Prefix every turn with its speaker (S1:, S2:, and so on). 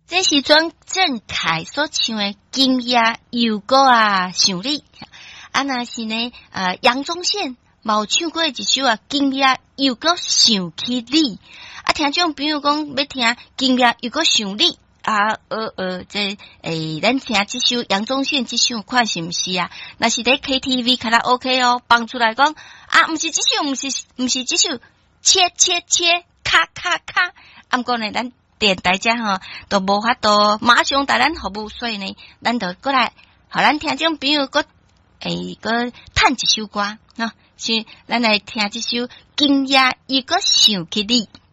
S1: 这是庄振凯所唱的《今夜又过啊想你》，啊那是呢杨宗宪冇唱过一首啊《今夜又过想起你》，啊听众朋友讲要听《今夜又过想你》啊咱听这首杨宗宪这首看是毋是啊？那是在 KTV 卡拉 OK 哦，放出来讲啊，毋是这首，毋是这首，切切切，咔咔咔，啊，毋过呢，咱电台遮吼都无法度马上带咱服务，所以呢，咱就过来，互咱听众朋友个趁一首歌，喏，是咱来听这首《今夜又搁想起你》。